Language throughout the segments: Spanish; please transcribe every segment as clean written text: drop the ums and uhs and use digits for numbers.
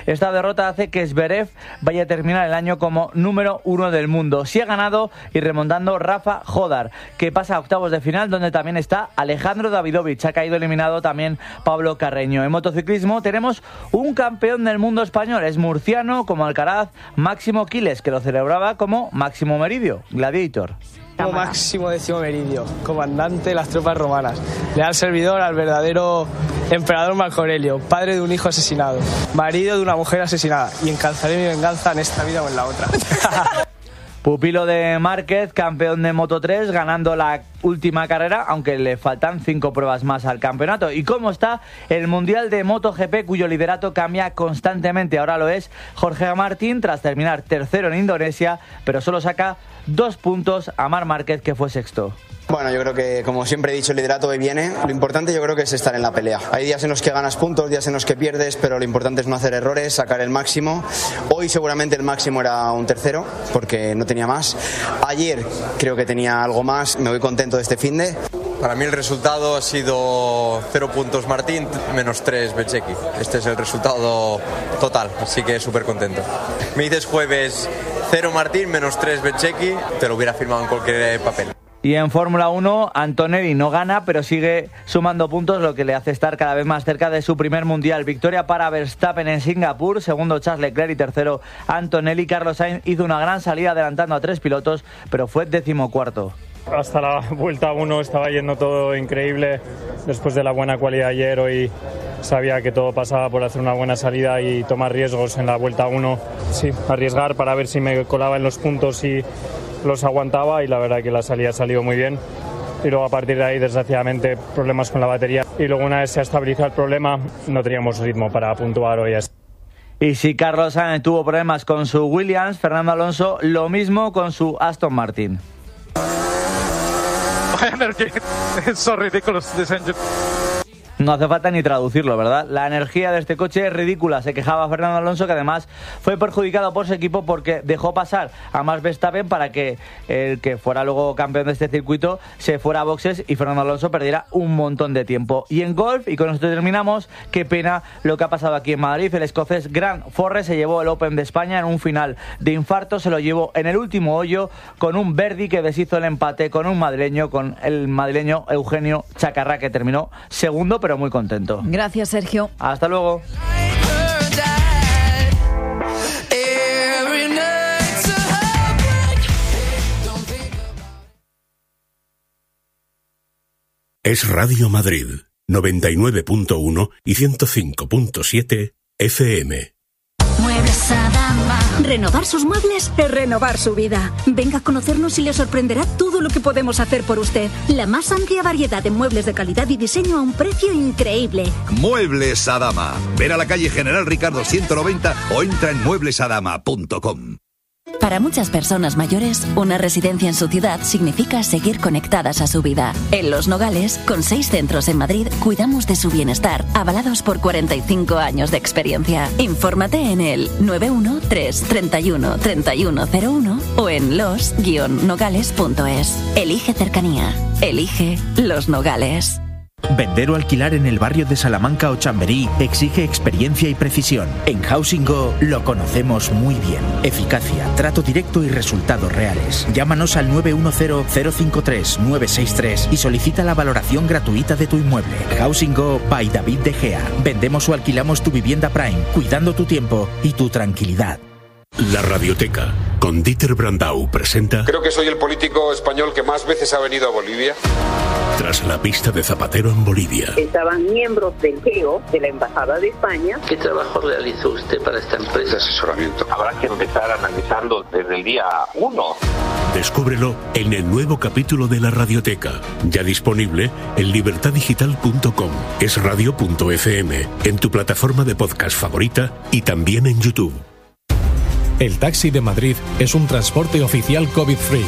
Esta derrota hace que Zverev vaya a terminar el año como número 1 del mundo. Sí ha ganado y remontando Rafa Jodar, que pasa a octavos de final, donde también está Alejandro Davidovich. Ha caído eliminado también Pablo Carreño. En motociclismo tenemos un campeón del mundo español. Es murciano como Alcaraz, Máximo Quiles, que lo celebraba como Máximo Meridio, Gladiator. Como Máximo Décimo Meridio, comandante de las tropas romanas, leal servidor al verdadero emperador Marco Aurelio, padre de un hijo asesinado, marido de una mujer asesinada, y encalzaré mi venganza en esta vida o en la otra. Pupilo de Márquez, campeón de Moto3, ganando la última carrera, aunque le faltan 5 pruebas más al campeonato. ¿Y cómo está el Mundial de MotoGP, cuyo liderato cambia constantemente? Ahora lo es Jorge Martín, tras terminar tercero en Indonesia, pero solo saca 2 puntos a Marc Márquez, que fue sexto. Bueno, yo creo que, como siempre he dicho, el liderato viene. Lo importante yo creo que es estar en la pelea. Hay días en los que ganas puntos, días en los que pierdes, pero lo importante es no hacer errores, sacar el máximo. Hoy seguramente el máximo era un tercero, porque no tenía más. Ayer creo que tenía algo más, me voy contento de este finde. Para mí el resultado ha sido 0 puntos Martín, menos 3 Bezzecchi. Este es el resultado total, así que súper contento. Me dices jueves 0 Martín, menos 3 Bezzecchi, te lo hubiera firmado en cualquier papel. Y en Fórmula 1, Antonelli no gana, pero sigue sumando puntos, lo que le hace estar cada vez más cerca de su primer mundial. Victoria para Verstappen en Singapur, segundo Charles Leclerc y tercero Antonelli. Carlos Sainz hizo una gran salida adelantando a 3 pilotos, pero fue 14º. Hasta la vuelta 1 estaba yendo todo increíble. Después de la buena cualidad ayer, hoy sabía que todo pasaba por hacer una buena salida y tomar riesgos en la vuelta 1. Sí, arriesgar para ver si me colaba en los puntos y los aguantaba, y la verdad que la salida ha salido muy bien. Y luego a partir de ahí, desgraciadamente, problemas con la batería. Y luego, una vez se ha estabilizado el problema, no teníamos ritmo para puntuar hoy. Y si Carlos Sainz tuvo problemas con su Williams, Fernando Alonso lo mismo con su Aston Martin. No hace falta ni traducirlo, ¿verdad? La energía de este coche es ridícula, se quejaba Fernando Alonso, que además fue perjudicado por su equipo porque dejó pasar a Max Verstappen para que el que fuera luego campeón de este circuito se fuera a boxes y Fernando Alonso perdiera un montón de tiempo. Y en golf, y con esto terminamos, qué pena lo que ha pasado aquí en Madrid. El escocés Grant Forrest se llevó el Open de España en un final de infarto, se lo llevó en el último hoyo con un birdie que deshizo el empate con un madrileño, con el madrileño Eugenio Chacarrá, que terminó segundo, pero muy contento. Gracias, Sergio. Hasta luego. Es Radio Madrid, 99.1 y 105.7 FM. Muebles Adama. Renovar sus muebles es renovar su vida. Venga a conocernos y le sorprenderá todo lo que podemos hacer por usted. La más amplia variedad de muebles de calidad y diseño a un precio increíble. Muebles Adama. Ven a la calle General Ricardo 190 o entra en mueblesadama.com. Para muchas personas mayores, una residencia en su ciudad significa seguir conectadas a su vida. En Los Nogales, con 6 centros en Madrid, cuidamos de su bienestar, avalados por 45 años de experiencia. Infórmate en el 913 31 3101 o en los-nogales.es. Elige cercanía. Elige Los Nogales. Vender o alquilar en el barrio de Salamanca o Chamberí exige experiencia y precisión. En Housing Go lo conocemos muy bien. Eficacia, trato directo y resultados reales. Llámanos al 910-053-963 y solicita la valoración gratuita de tu inmueble. Housing Go by David De Gea. Vendemos o alquilamos tu vivienda Prime, cuidando tu tiempo y tu tranquilidad. La Radioteca, con Dieter Brandau, presenta... Creo que soy el político español que más veces ha venido a Bolivia. Tras la pista de Zapatero en Bolivia. Estaban miembros del GEO, de la Embajada de España. ¿Qué trabajo realizó usted para esta empresa? De asesoramiento. Habrá que empezar analizando desde el día 1. Descúbrelo en el nuevo capítulo de La Radioteca, ya disponible en libertadigital.com, esradio.fm, en tu plataforma de podcast favorita y también en YouTube. El taxi de Madrid es un transporte oficial COVID-free.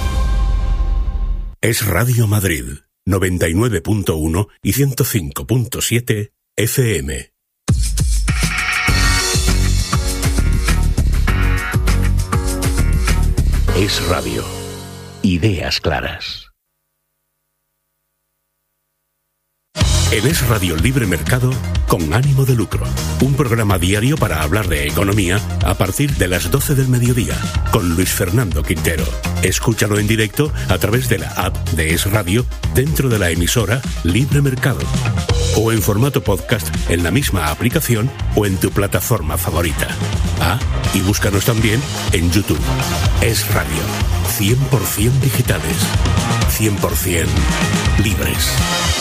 Es Radio Madrid, 99.1 y 105.7 FM. Es Radio. Ideas claras. En Es Radio Libre Mercado con ánimo de lucro. Un programa diario para hablar de economía a partir de las 12 del mediodía, con Luis Fernando Quintero. Escúchalo en directo a través de la app de Es Radio, dentro de la emisora Libre Mercado, o en formato podcast en la misma aplicación o en tu plataforma favorita. Y búscanos también en YouTube. Es Radio, 100% digitales, 100% libres.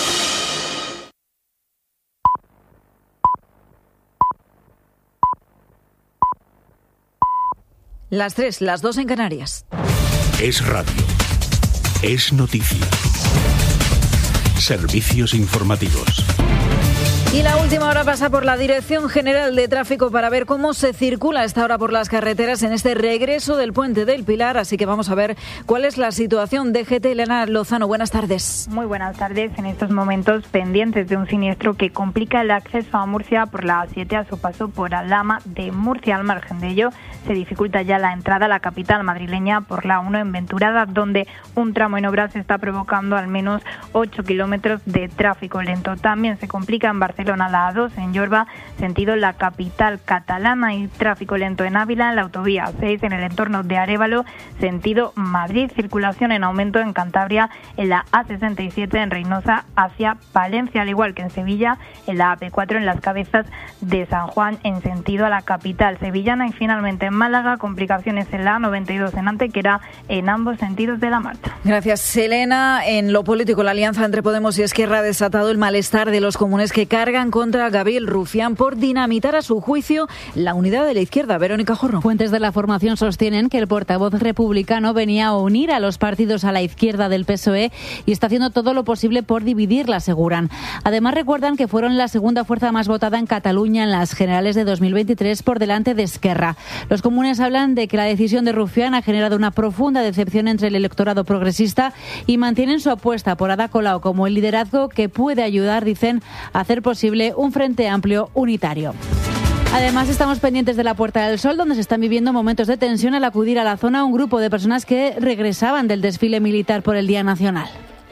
Las 3, las 2 en Canarias. Es Radio. Es noticia. Servicios informativos. Y la última hora pasa por la Dirección General de Tráfico para ver cómo se circula a esta hora por las carreteras en este regreso del Puente del Pilar. Así que vamos a ver cuál es la situación. DGT, Elena Lozano, buenas tardes. Muy buenas tardes. En estos momentos pendientes de un siniestro que complica el acceso a Murcia por la A7 a su paso por Aldama de Murcia. Al margen de ello, se dificulta ya la entrada a la capital madrileña por la A1 en Venturada, donde un tramo en obras está provocando al menos 8 kilómetros de tráfico lento. También se complica en Barcelona la A2 en Yorba, sentido la capital catalana, y tráfico lento en Ávila, en la autovía 6 en el entorno de Arévalo, sentido Madrid. Circulación en aumento en Cantabria, en la A67 en Reynosa hacia Palencia, al igual que en Sevilla, en la AP4 en las Cabezas de San Juan en sentido a la capital sevillana. Y finalmente en Málaga, complicaciones en la A92 en Antequera, en ambos sentidos de la marcha. Gracias, Elena. En lo político, la alianza entre Podemos y Esquerra ha desatado el malestar de los comunes que cargan contra Gabriel Rufián por dinamitar, a su juicio, la unidad de la izquierda. Verónica Jorro. Fuentes de la formación sostienen que el portavoz republicano venía a unir a los partidos a la izquierda del PSOE y está haciendo todo lo posible por dividirla, aseguran. Además, recuerdan que fueron la segunda fuerza más votada en Cataluña en las generales de 2023 por delante de Esquerra. Los comunes hablan de que la decisión de Rufián ha generado una profunda decepción entre el electorado progresista y mantienen su apuesta por Ada Colau como el liderazgo que puede ayudar, dicen, a hacer posible un frente amplio unitario. Además, estamos pendientes de la Puerta del Sol, donde se están viviendo momentos de tensión al acudir a la zona un grupo de personas que regresaban del desfile militar por el Día Nacional.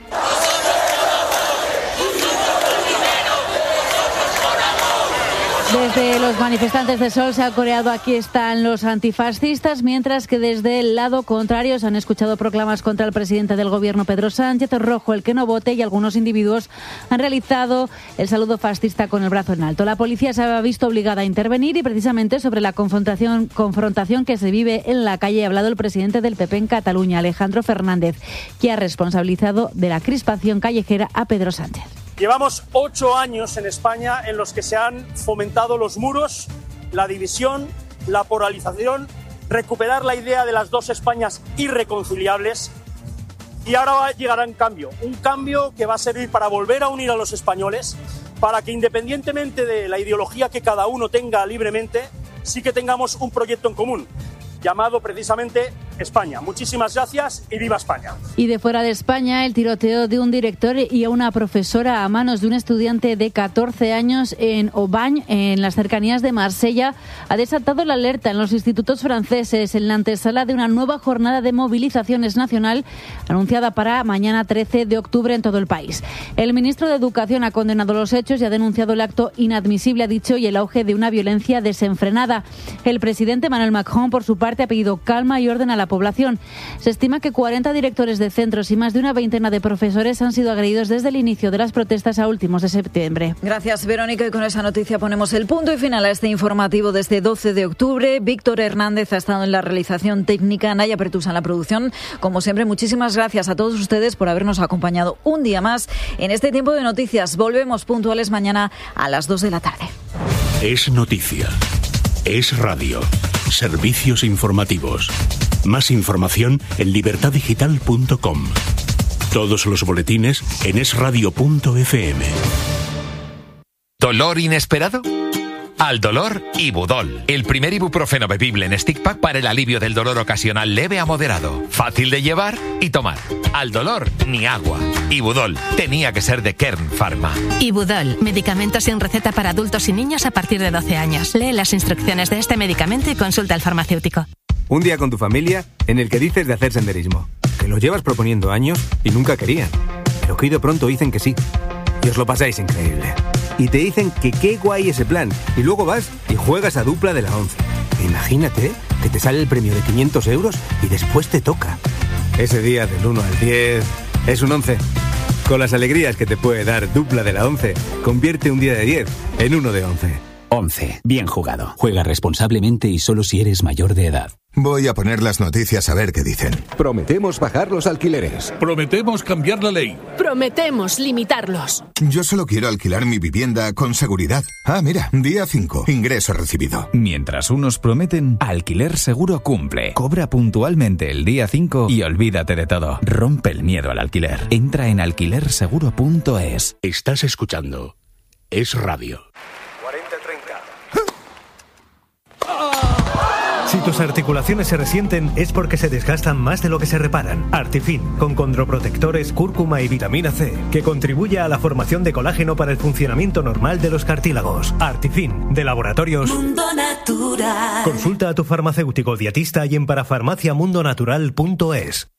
Desde los manifestantes de Sol se ha coreado "Aquí están los antifascistas", mientras que desde el lado contrario se han escuchado proclamas contra el presidente del gobierno, Pedro Sánchez, "Rojo el que no vote", y algunos individuos han realizado el saludo fascista con el brazo en alto. La policía se ha visto obligada a intervenir y precisamente sobre la confrontación que se vive en la calle ha hablado el presidente del PP en Cataluña, Alejandro Fernández, que ha responsabilizado de la crispación callejera a Pedro Sánchez. Llevamos 8 años en España en los que se han fomentado los muros, la división, la polarización, recuperar la idea de las dos Españas irreconciliables, y ahora llegará un cambio que va a servir para volver a unir a los españoles, para que independientemente de la ideología que cada uno tenga libremente, sí que tengamos un proyecto en común, llamado precisamente España. Muchísimas gracias y viva España. Y de fuera de España, el tiroteo de un director y a una profesora a manos de un estudiante de 14 años en Aubagne, en las cercanías de Marsella, ha desatado la alerta en los institutos franceses en la antesala de una nueva jornada de movilizaciones nacional anunciada para mañana 13 de octubre en todo el país. El ministro de Educación ha condenado los hechos y ha denunciado el acto inadmisible, ha dicho, y el auge de una violencia desenfrenada. El presidente Emmanuel Macron, por su parte, ha pedido calma y orden a la población. Se estima que 40 directores de centros y más de una veintena de profesores han sido agredidos desde el inicio de las protestas a últimos de septiembre. Gracias, Verónica, y con esa noticia ponemos el punto y final a este informativo de este 12 de octubre. Víctor Hernández ha estado en la realización técnica, Naya Pertusa en la producción. Como siempre, muchísimas gracias a todos ustedes por habernos acompañado un día más en este tiempo de noticias. Volvemos puntuales mañana a las 2 de la tarde. Es noticia. Es radio. Servicios informativos. Más información en libertadigital.com. Todos los boletines en esradio.fm. ¿Dolor inesperado? Al dolor, Ibudol, el primer ibuprofeno bebible en stick pack para el alivio del dolor ocasional leve a moderado. Fácil de llevar y tomar. Al dolor, ni agua. Ibudol, tenía que ser de Kern Pharma. Ibudol, medicamento sin receta para adultos y niños a partir de 12 años. Lee las instrucciones de este medicamento y consulta al farmacéutico. Un día con tu familia en el que dices de hacer senderismo, que lo llevas proponiendo años y nunca querían, pero que hoy de pronto dicen que sí, y os lo pasáis increíble. y te dicen que qué guay ese plan. Y luego vas y juegas a dupla de la 11. Imagínate que te sale el premio de 500 euros y después te toca. Ese día del 1 al 10 es un 11. Con las alegrías que te puede dar dupla de la 11, convierte un día de 10 en uno de 11. 11. Bien jugado. Juega responsablemente y solo si eres mayor de edad. Voy a poner las noticias a ver qué dicen. Prometemos bajar los alquileres. Prometemos cambiar la ley. Prometemos limitarlos. Yo solo quiero alquilar mi vivienda con seguridad. Ah, mira, día 5, ingreso recibido. Mientras unos prometen, Alquiler Seguro cumple. Cobra puntualmente el día 5 y olvídate de todo. Rompe el miedo al alquiler. Entra en alquilerseguro.es. Estás escuchando Es Radio. Si tus articulaciones se resienten es porque se desgastan más de lo que se reparan. Artifin, con condroprotectores, cúrcuma y vitamina C, que contribuye a la formación de colágeno para el funcionamiento normal de los cartílagos. Artifin, de Laboratorios Mundo Natural. Consulta a tu farmacéutico dietista y en parafarmaciamundonatural.es.